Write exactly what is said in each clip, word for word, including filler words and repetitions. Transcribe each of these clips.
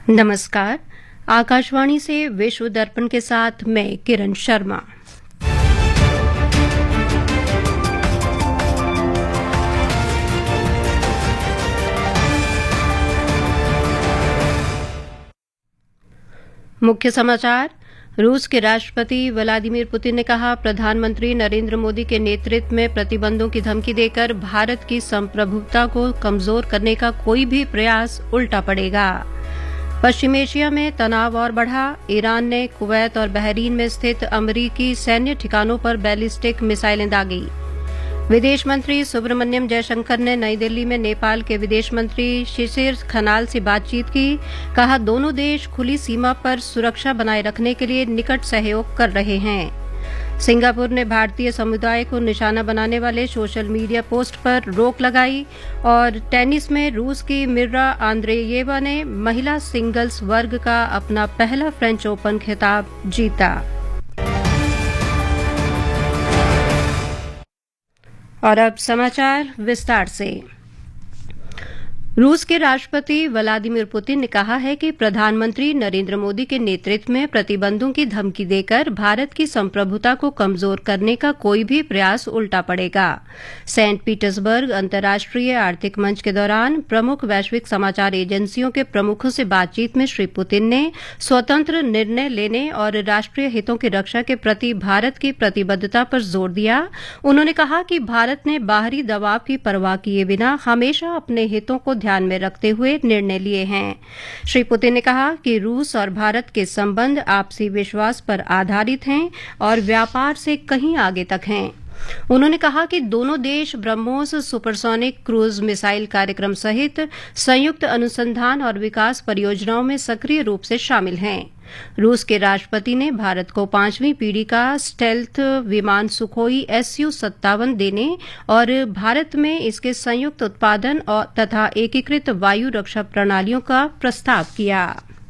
नमस्कार। आकाशवाणी से विश्व दर्पण के साथ मैं किरण शर्मा। मुख्य समाचार। रूस के राष्ट्रपति व्लादिमीर पुतिन ने कहा, प्रधानमंत्री नरेंद्र मोदी के नेतृत्व में प्रतिबंधों की धमकी देकर भारत की संप्रभुता को कमजोर करने का कोई भी प्रयास उल्टा पड़ेगा। पश्चिम एशिया में तनाव और बढ़ा। ईरान ने कुवैत और बहरीन में स्थित अमेरिकी सैन्य ठिकानों पर बैलिस्टिक मिसाइलें दागी। विदेश मंत्री सुब्रमण्यम जयशंकर ने नई दिल्ली में नेपाल के विदेश मंत्री शिशिर खनाल से बातचीत की। कहा, दोनों देश खुली सीमा पर सुरक्षा बनाए रखने के लिए निकट सहयोग कर रहे हैं। सिंगापुर ने भारतीय समुदाय को निशाना बनाने वाले सोशल मीडिया पोस्ट पर रोक लगाई। और टेनिस में रूस की मिर्रा आंद्रेयेवा ने महिला सिंगल्स वर्ग का अपना पहला फ्रेंच ओपन खिताब जीता। और अब समाचार विस्तार से। रूस के राष्ट्रपति व्लादिमीर पुतिन ने कहा है कि प्रधानमंत्री नरेंद्र मोदी के नेतृत्व में प्रतिबंधों की धमकी देकर भारत की संप्रभुता को कमजोर करने का कोई भी प्रयास उल्टा पड़ेगा। सेंट पीटर्सबर्ग अंतर्राष्ट्रीय आर्थिक मंच के दौरान प्रमुख वैश्विक समाचार एजेंसियों के प्रमुखों से बातचीत में श्री पुतिन ने स्वतंत्र निर्णय लेने और राष्ट्रीय हितों की रक्षा के प्रति भारत की प्रतिबद्धता पर जोर दिया। उन्होंने कहा कि भारत ने बाहरी दबाव की परवाह किए बिना हमेशा अपने हितों को ध्यान में रखते हुए निर्णय लिए हैं। श्री पुतिन ने कहा कि रूस और भारत के संबंध आपसी विश्वास पर आधारित हैं और व्यापार से कहीं आगे तक हैं। उन्होंने कहा कि दोनों देश ब्रह्मोस सुपरसोनिक क्रूज मिसाइल कार्यक्रम सहित संयुक्त अनुसंधान और विकास परियोजनाओं में सक्रिय रूप से शामिल हैं। रूस के राष्ट्रपति ने भारत को पांचवीं पीढ़ी का स्टेल्थ विमान सुखोई एस यू सत्तावन देने और भारत में इसके संयुक्त उत्पादन और तथा एकीकृत वायु रक्षा प्रणालियों का प्रस्ताव किया।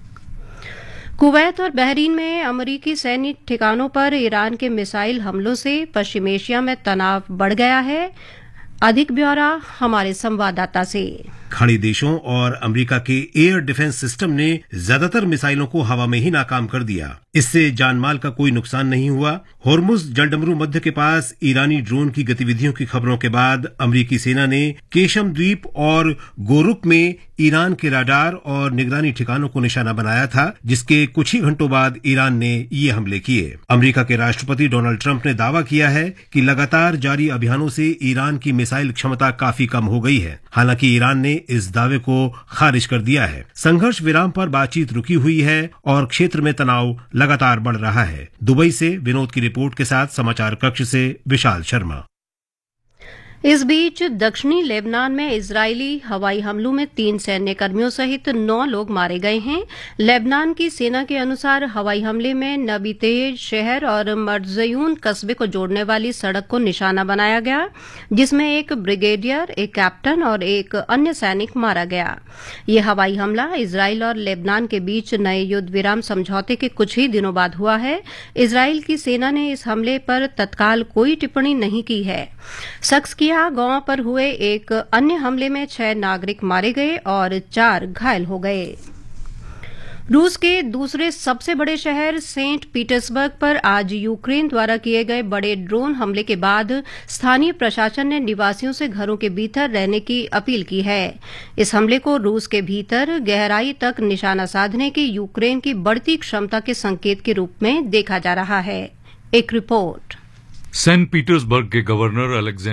कुवैत और बहरीन में अमेरिकी सैन्य ठिकानों पर ईरान के मिसाइल हमलों से पश्चिम एशिया में तनाव बढ़ गया है। अधिक ब्यौरा हमारे संवाददाता से। खाड़ी देशों और अमेरिका के एयर डिफेंस सिस्टम ने ज्यादातर मिसाइलों को हवा में ही नाकाम कर दिया। इससे जानमाल का कोई नुकसान नहीं हुआ। होर्मुज जलडमरू मध्य के पास ईरानी ड्रोन की गतिविधियों की खबरों के बाद अमेरिकी सेना ने केशम द्वीप और गोरुक में ईरान के राडार और निगरानी ठिकानों को निशाना बनाया था, जिसके कुछ ही घंटों बाद ईरान ने ये हमले किए। अमेरिका के राष्ट्रपति डोनाल्ड ट्रंप ने दावा किया है कि लगातार जारी अभियानों से ईरान की मिसाइल क्षमता काफी कम हो गई है। हालांकि ईरान ने इस दावे को खारिज कर दिया है। संघर्ष विराम पर बातचीत रुकी हुई है और क्षेत्र में तनाव लगातार बढ़ रहा है। दुबई से विनोद की रिपोर्ट के साथ समाचार कक्ष से विशाल शर्मा। इस बीच दक्षिणी लेबनान में इजरायली हवाई हमलों में तीन सैन्य कर्मियों सहित नौ लोग मारे गए हैं। लेबनान की सेना के अनुसार हवाई हमले में नबीतेज शहर और मर्जयून कस्बे को जोड़ने वाली सड़क को निशाना बनाया गया, जिसमें एक ब्रिगेडियर, एक कैप्टन और एक अन्य सैनिक मारा गया। ये हवाई हमला इजरायल और लेबनान के बीच नए युद्ध विराम समझौते के कुछ ही दिनों बाद हुआ है। इजरायल की सेना ने इस हमले पर तत्काल कोई टिप्पणी नहीं की है। शख्स किया गांव पर हुए एक अन्य हमले में छह नागरिक मारे गए और चार घायल हो गए। रूस के दूसरे सबसे बड़े शहर सेंट पीटर्सबर्ग पर आज यूक्रेन द्वारा किए गए बड़े ड्रोन हमले के बाद स्थानीय प्रशासन ने निवासियों से घरों के भीतर रहने की अपील की है। इस हमले को रूस के भीतर गहराई तक निशाना साधने की यूक्रेन की बढ़ती क्षमता के संकेत के रूप में देखा जा रहा है। एक रिपोर्ट। सेंट पीटर्सबर्ग के गवर्नर अलेक्जेंडर